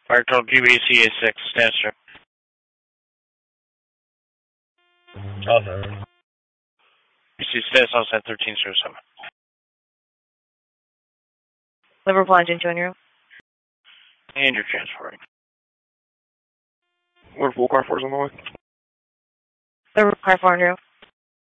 Fire Control GBCA 6, Stanster. Awesome. BC status on set 1307. Liverpool engine 2-0. And you're transporting. Liverpool car 4's on the way. Liverpool car 4-0.